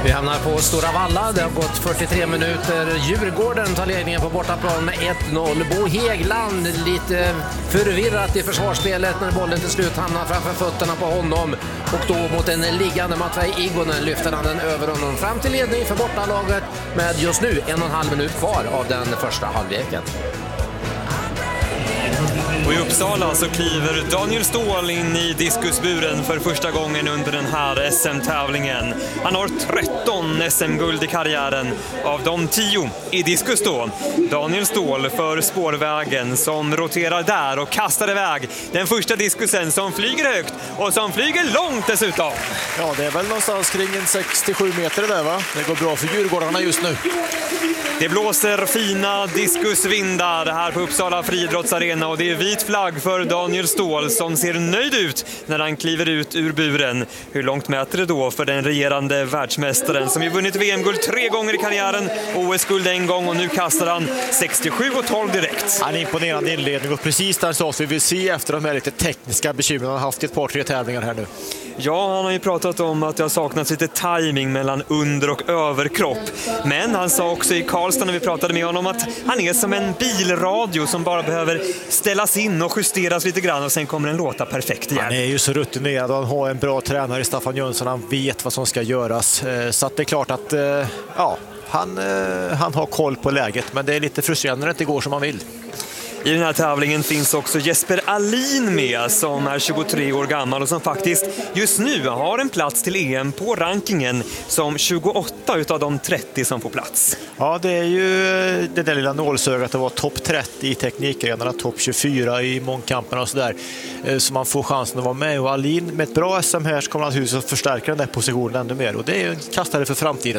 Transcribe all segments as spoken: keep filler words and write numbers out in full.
Vi hamnar på Stora Valla. Det har gått fyrtiotre minuter. Djurgården tar ledningen på bortaplan med ett noll. Bo Häggland lite förvirrat i försvarsspelet när bollen till slut hamnar framför fötterna på honom. Och då mot en liggande Matvei Igonen lyfter han den över honom fram till ledning för bortalaget med just nu en och en halv minut kvar av den första halvleken. Och i Uppsala så kliver Daniel Ståhl in i diskusburen för första gången under den här S M-tävlingen. Han har tretton S M-guld i karriären, av de tio i diskus då. Daniel Ståhl för spårvägen som roterar där och kastar iväg den första diskusen som flyger högt och som flyger långt dessutom. Ja, det är väl någonstans kring en sextiosju meter där, va? Det går bra för djurgårdarna just nu. Det blåser fina diskusvindar här på Uppsala friidrottsarena och det är vit flagg för Daniel Ståhl som ser nöjd ut när han kliver ut ur buren. Hur långt mäter det då för den regerande världsmästaren som ju vunnit V M-guld tre gånger i karriären, O S-guld en gång och nu kastar han sextiosju och tolv direkt. Han är imponerande inledning och precis där så vi vill se efter de här lite tekniska bekymren han har haft i ett par tre tävlingar här nu. Ja, han har ju pratat om att det har saknats lite timing mellan under- och överkropp. Men han sa också i Karlstad när vi pratade med honom att han är som en bilradio som bara behöver ställas in och justeras lite grann och sen kommer den låta perfekt igen. Han är ju så rutinerad och han har en bra tränare i Staffan Jönsson. Han vet vad som ska göras. Så att det är klart att ja, han, han har koll på läget. Men det är lite frustrerande när det inte går som man vill. I den här tävlingen finns också Jesper Alin med som är tjugotre år gammal och som faktiskt just nu har en plats till E M på rankingen som tjugoåtta utav de trettio som får plats. Ja, det är ju det där lilla nålsögat att vara topp trettio i teknikgrenarna, topp tjugofyra i mångkamperna och sådär. Så man får chansen att vara med och Alin med ett bra S M här så kommer naturligtvis att förstärka den där positionen ännu mer och det är ju en kastare för framtiden.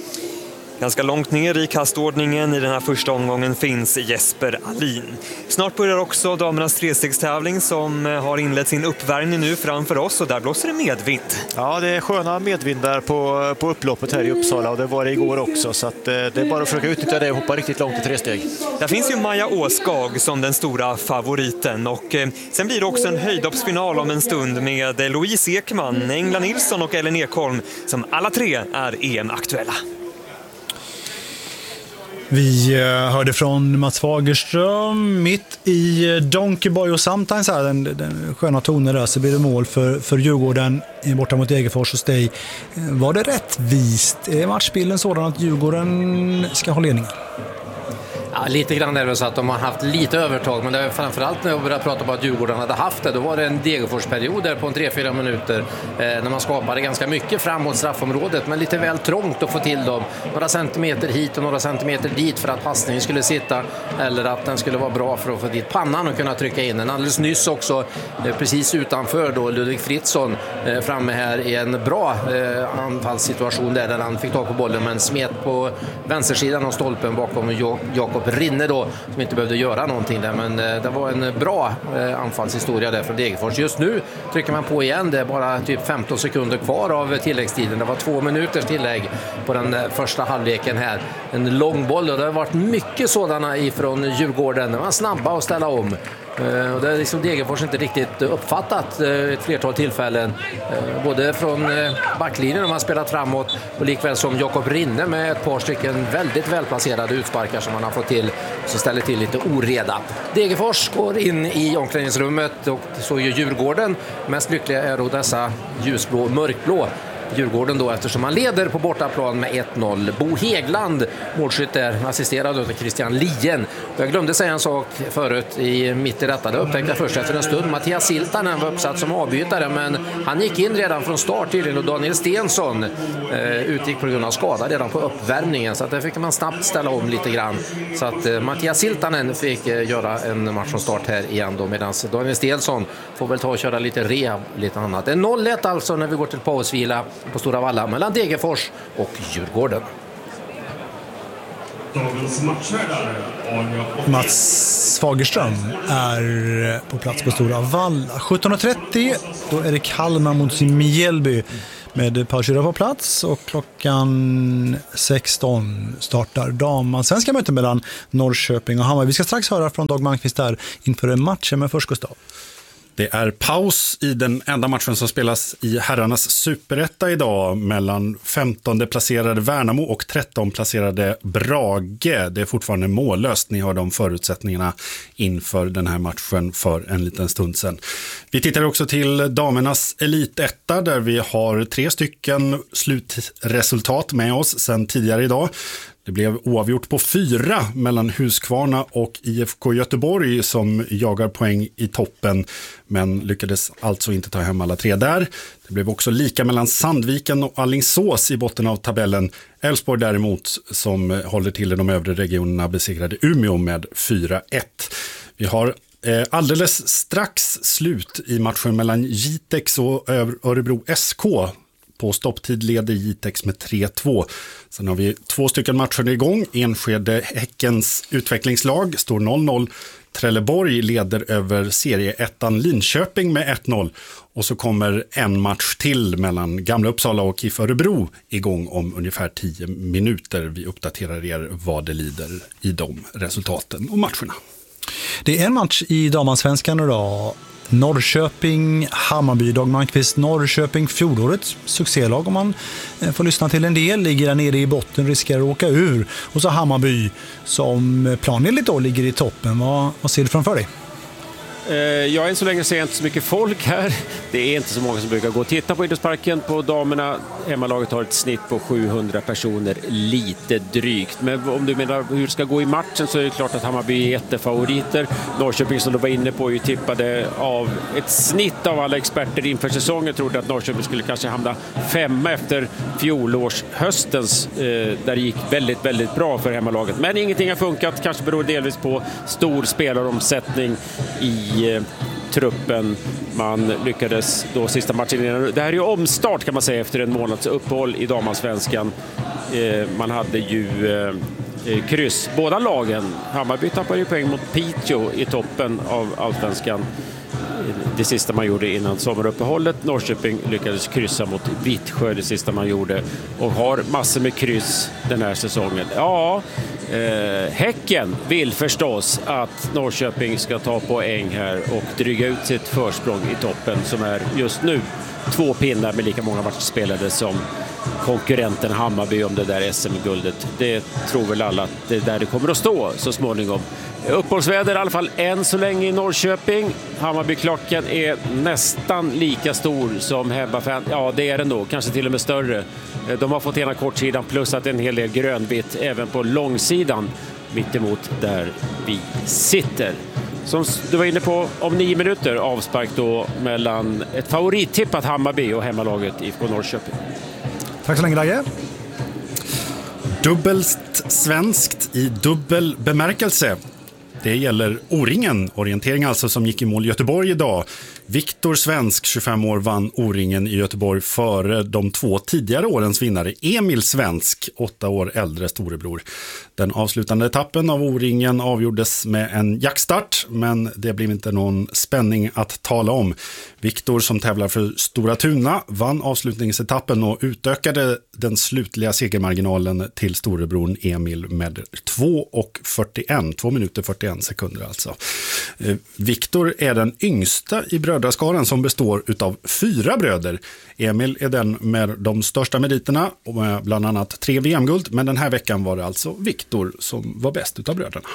Ganska långt ner i kastordningen i den här första omgången finns Jesper Alin. Snart börjar också damernas trestegstävling som har inlett sin uppvärmning nu framför oss och där blåser det medvind. Ja, det är sköna medvindar på, på upploppet här i Uppsala och det var det igår också så att, eh, det är bara att försöka utnyttja det och hoppa riktigt långt i tresteg. Där finns ju Maja Åskag som den stora favoriten och eh, sen blir det också en höjdhoppsfinal om en stund med Louise Ekman, Engla Nilsson och Ellen Ekholm som alla tre är E M-aktuella. Vi hörde från Mats Fagerström mitt i Donkey Boy och Sometimes här, den, den sköna tonen där, så blir det mål för, för Djurgården borta mot Degerfors och Steg. Var det rättvist? Är matchbilden sådan att Djurgården ska ha ledningen? Ja, lite grann är det så att de har haft lite övertag, men det är framförallt när jag började prata om att Djurgården hade haft det, då var det en Degerfors-period där på en tre fyra minuter eh, när man skapade ganska mycket framåt straffområdet, men lite väl trångt att få till dem. Några centimeter hit och några centimeter dit för att passningen skulle sitta eller att den skulle vara bra för att få dit pannan och kunna trycka in den. Alldeles nyss också, eh, precis utanför då, Ludvig Fritzson eh, framme här i en bra eh, anfallssituation där, där han fick tag på bollen men smet på vänstersidan av stolpen bakom Jakob Rinne då, som inte behövde göra någonting där, men eh, det var en bra eh, anfallshistoria där från Degerfors. Just nu trycker man på igen, det är bara typ femton sekunder kvar av tilläggstiden. Det var två minuters tillägg på den eh, första halvleken här. En lång boll och det har varit mycket sådana ifrån Djurgården. De var snabba att ställa om. Uh, och det är liksom Degerfors inte riktigt uppfattat uh, ett flertal tillfällen uh, både från uh, backlinjen när man spelat framåt och likväl som Jakob Rinne med ett par stycken väldigt välplacerade utsparkar som man har fått till så ställer till lite oreda. Degerfors går in i omklädningsrummet och så är Djurgården mest lyckliga är då dessa ljusblå, mörkblå Djurgården då, eftersom man leder på bortaplan med ett noll. Bo Häggland, målskytt där, assisterad av Christian Lien. Jag glömde säga en sak förut i mitt i detta. Det upptäckte jag först efter en stund. Mattias Siltanen var uppsatt som avbytare, men han gick in redan från start tydligen och Daniel Stensson eh, utgick på grund av skada redan på uppvärmningen. Så att där fick man snabbt ställa om lite grann. Så att eh, Mattias Siltanen fick eh, göra en match från start här igen då, medan Daniel Stensson får väl ta och köra lite rehab, lite annat. Det är noll ett alltså när vi går till pausvila på Stora Valla mellan Degerfors och Djurgården. Mats Fagerström är på plats på Stora Valla. sjutton trettio, då är det Kalmar mot Mjällby med Pausura på plats och klockan sexton startar damen. Sen ska möten mellan Norrköping och Hammar. Vi ska strax höra från Dag Malmqvist där inför matchen med först Gustav. Det är paus i den enda matchen som spelas i herrarnas superetta idag mellan femtonde placerade Värnamo och trettonde placerade Brage. Det är fortfarande mållöst. Ni har de förutsättningarna inför den här matchen för en liten stund sedan. Vi tittar också till damernas elitetta där vi har tre stycken slutresultat med oss sedan tidigare idag. Det blev oavgjort på fyra mellan Huskvarna och I F K Göteborg som jagar poäng i toppen men lyckades alltså inte ta hem alla tre där. Det blev också lika mellan Sandviken och Alingsås i botten av tabellen. Elfsborg däremot som håller till i de övre regionerna besegrade Umeå med fyra ett. Vi har eh, alldeles strax slut i matchen mellan Jitex och Örebro S K. På stopptid leder Jitex med tre två. Sen har vi två stycken matcher igång. Enskede Häckens utvecklingslag står noll noll. Trelleborg leder över serieettan Linköping med ett noll. Och så kommer en match till mellan Gamla Uppsala och I F Örebro igång om ungefär tio minuter. Vi uppdaterar er vad det lider i de resultaten och matcherna. Det är en match i damansvenskan idag. Norrköping, Hammarby, Dag Malmqvist, Norrköping, fjolårets succélag om man får lyssna till en del, ligger där nere i botten, riskerar att åka ur. Och så Hammarby som planenligt då ligger i toppen. Vad, vad ser du framför dig? Jag än så länge ser jag inte så mycket folk här. Det är inte så många som brukar gå och titta på idrottsparken. På damerna, hemmalaget har ett snitt på sjuhundra personer, lite drygt. Men om du menar hur det ska gå i matchen så är det klart att Hammarby är jättefavoriter. Norrköping som du var inne på ju tippade av ett snitt av alla experter inför säsongen. Trodde att Norrköping skulle kanske hamna femma efter fjolårshöstens eh, där det gick väldigt, väldigt bra för hemmalaget. Men ingenting har funkat, kanske beror delvis på stor spelaromsättning i i truppen. Man lyckades då sista matchen innan. Det här är ju omstart kan man säga efter en månads uppehåll i damansvenskan. Eh, man hade ju eh, kryss. Båda lagen. Hammarby tappade ju poäng mot Piteå i toppen av allsvenskan. Det sista man gjorde innan sommaruppehållet. Norrköping lyckades kryssa mot Vittsjö det sista man gjorde. Och har massor med kryss den här säsongen. Ja, eh, Häcken vill förstås att Norrköping ska ta poäng här och dryga ut sitt försprång i toppen som är just nu två pinnar med lika många matcher spelade som konkurrenten Hammarby om det där S M-guldet. Det tror väl alla att det är där det kommer att stå så småningom. Uppehållsväder i alla fall än så länge i Norrköping. Hammarby-klocken är nästan lika stor som hemmafan. Ja, det är den då. Kanske till och med större. De har fått ena kortsidan plus att en hel del grönvitt även på långsidan mittemot där vi sitter. Som du var inne på, om nio minuter avspark då mellan ett favorittippat Hammarby och hemmalaget I F K Norrköping. Tack så länge, Dagge. Dubbelt svenskt i dubbel bemärkelse. Det gäller O-ringen, orientering alltså, som gick i mål i Göteborg idag. Viktor Svensk, tjugofem år, vann O-ringen i Göteborg före de två tidigare årens vinnare. Emil Svensk, åtta år äldre storebror. Den avslutande etappen av O-ringen avgjordes med en jackstart, men det blev inte någon spänning att tala om. Viktor, som tävlar för Stora Tuna, vann avslutningsetappen och utökade den slutliga segermarginalen till storebror Emil med två minuter fyrtioen sekunder alltså. Viktor är den yngsta i brödraskaran som består utav fyra bröder. Emil är den med de största meriterna och med bland annat tre V M-guld, men den här veckan var det alltså Viktor som var bäst utav bröderna.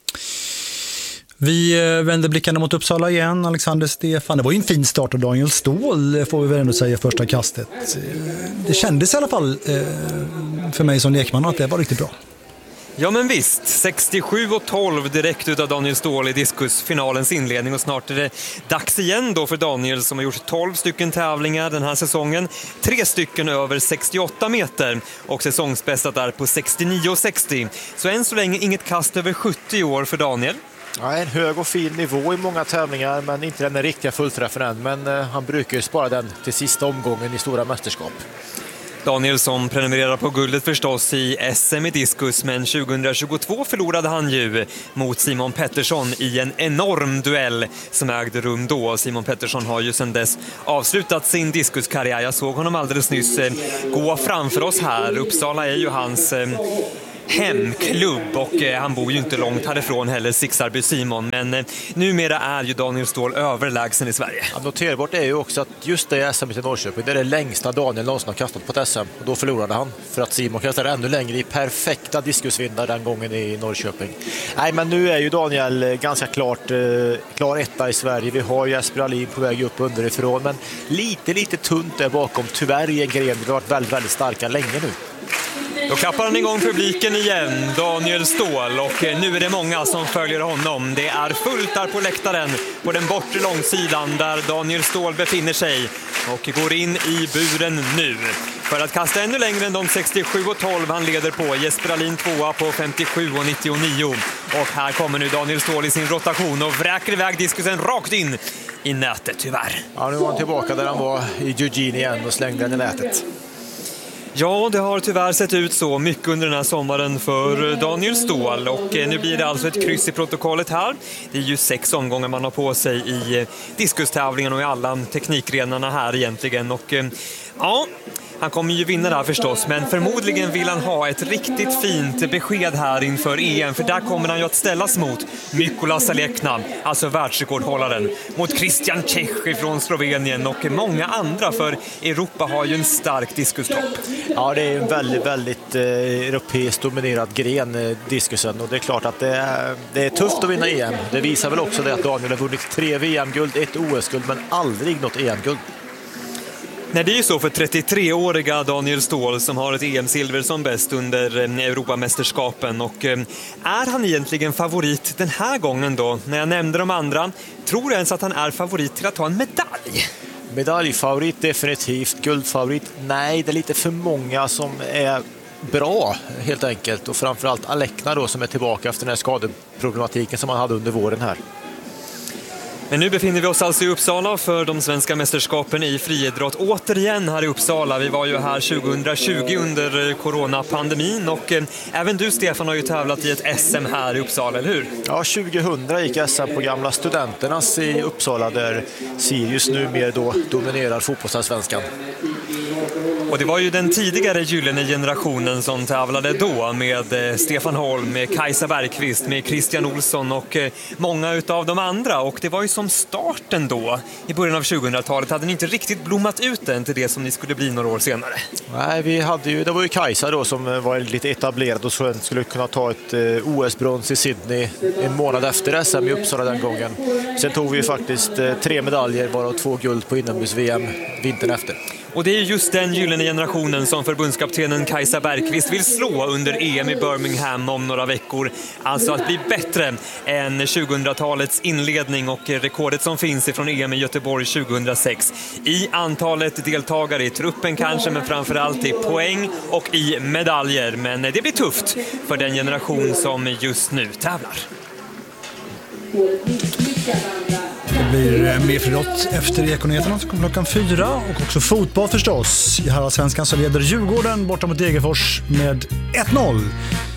Vi vänder blickarna mot Uppsala igen. Alexander Stefan, det var ju en fin start av Daniel Ståhl, får vi väl ändå säga, första kastet. Det kändes i alla fall för mig som lekman att det var riktigt bra. Ja men visst, sextiosju och tolv direkt utav Daniel Ståhl i diskusfinalens inledning, och snart är det dags igen då för Daniel som har gjort tolv stycken tävlingar den här säsongen, tre stycken över sextioåtta meter och säsongsbästat där på sextionio sextio. Så än så länge inget kast över sjuttio år för Daniel. Ja, en hög och fin nivå i många tävlingar, men inte den riktiga fullträffen än. Men eh, han brukar ju spara den till sista omgången i stora mästerskap. Daniel som prenumererar på guldet förstås i S M i diskus, men tjugohundratjugotvå förlorade han ju mot Simon Pettersson i en enorm duell som ägde rum då. Simon Pettersson har ju sedan dess avslutat sin diskuskarriär. Jag såg honom alldeles nyss gå framför oss här. Uppsala är ju hans hemklubb och eh, han bor ju inte långt härifrån heller, Sixarby Simon, men eh, numera är ju Daniel Ståhl överlägsen i Sverige. Ja, noterbart är ju också att just det S M i Norrköping, det är det längsta Daniel någonsin har kastat på ett S M, och då förlorade han för att Simon kastade ännu längre i perfekta diskusvindar den gången i Norrköping. Nej, men nu är ju Daniel ganska klart eh, klar etta i Sverige. Vi har Jesper Alin på väg upp underifrån, men lite lite tunt där bakom, tyvärr i en gren. Vi har varit väldigt, väldigt starka länge nu. Då kappar han igång publiken igen, Daniel Ståhl, och nu är det många som följer honom. Det är fullt där på läktaren på den bortre långsidan där Daniel Ståhl befinner sig och går in i buren nu för att kasta ännu längre än de sextiosju och tolv han leder på. Jesper Alin tvåa på femtiosju och nittionio. Och här kommer nu Daniel Ståhl i sin rotation och vräker iväg diskusen rakt in i nätet, tyvärr. Ja, nu var han tillbaka där han var i Eugene igen och slängde den i nätet. Ja, det har tyvärr sett ut så mycket under den här sommaren för Daniel Ståhl, och nu blir det alltså ett kryss i protokollet här. Det är ju sex omgångar man har på sig i diskustävlingen och i alla teknikgrenarna här egentligen, och ja, han kommer ju vinna där förstås, men förmodligen vill han ha ett riktigt fint besked här inför E M, för där kommer han ju att ställas mot Mykola Salekna, alltså världsrekordhållaren, mot Christian Čech från Slovenien och många andra, för Europa har ju en stark diskustopp. Ja, det är en väldigt, väldigt eh, europeiskt dominerad gren, eh, diskusen, och det är klart att det är, det är tufft att vinna E M. Det visar väl också det att Daniel har vunnit tre V M-guld, ett O S-guld, men aldrig något E M-guld. Nej, det är ju så för trettiotre-åriga Daniel Ståhl som har ett E M-silver som bäst under Europamästerskapen, och är han egentligen favorit den här gången då? När jag nämnde de andra, tror jag ens att han är favorit till att ta en medalj? Medaljfavorit definitivt, guldfavorit nej, det är lite för många som är bra helt enkelt, och framförallt Alekna då som är tillbaka efter den här skadeproblematiken som han hade under våren här. Men nu befinner vi oss alltså i Uppsala för de svenska mästerskapen i friidrott. Återigen här i Uppsala. Vi var ju här tjugohundratjugo under coronapandemin, och eh, även du, Stefan, har ju tävlat i ett S M här i Uppsala, eller hur? Ja, tjugohundra gick S M på gamla Studenternas i Uppsala där Sirius nu mer då dominerar fotbollsallsvenskan. Och det var ju den tidigare gyllene generationen som tävlade då med eh, Stefan Holm, med Kajsa Bergqvist, med Christian Olsson och eh, många utav de andra, och det var ju som starten då i början av tjugohundratalet hade ni inte riktigt blommat ut än till det som ni skulle bli några år senare. Nej, vi hade ju, det var ju Kajsa då som var lite etablerad och så skulle kunna ta ett eh, O S-brons i Sydney en månad efter S M i Uppsala den gången. Sen tog vi ju faktiskt eh, tre medaljer, varav två guld på inomhus-V M vintern efter. Och det är just den gyllene generationen som förbundskaptenen Kajsa Bergqvist vill slå under E M i Birmingham om några veckor. Alltså att bli bättre än tjugohundratalets inledning och rekordet som finns ifrån E M i Göteborg tjugohundrasex. I antalet deltagare i truppen kanske, men framförallt i poäng och i medaljer. Men det blir tufft för den generation som just nu tävlar. Det blir mer friidrott efter Ekonyheterna som kommer klockan fyra, och också fotboll förstås. I Herrallsvenskan så leder Djurgården borta mot Degerfors med ett noll.